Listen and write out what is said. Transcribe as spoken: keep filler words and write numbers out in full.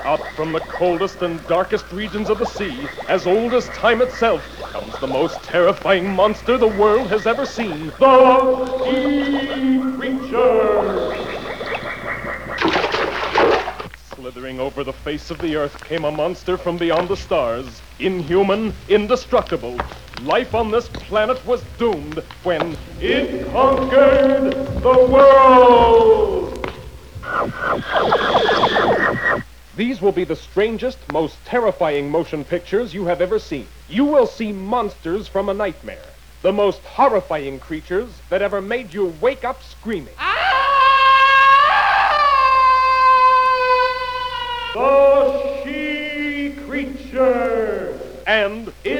Out from the coldest and darkest regions of the sea, as old as time itself, comes the most terrifying monster the world has ever seen. The Sea Creature! Slithering over the face of the earth came a monster from beyond the stars. Inhuman, indestructible. Life on this planet was doomed when it conquered the world! These will be the strangest, most terrifying motion pictures you have ever seen. You will see monsters from a nightmare. The most horrifying creatures that ever made you wake up screaming. The She Creature! And it